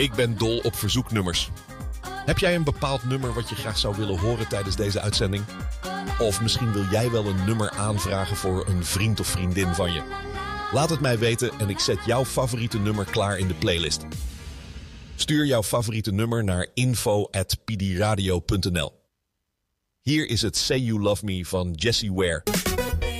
Ik ben dol op verzoeknummers. Heb jij een bepaald nummer wat je graag zou willen horen tijdens deze uitzending? Of misschien wil jij wel een nummer aanvragen voor een vriend of vriendin van je? Laat het mij weten en ik zet jouw favoriete nummer klaar in de playlist. Stuur jouw favoriete nummer naar info@pdradio.nl. Hier is het Say You Love Me van Jessie Ware.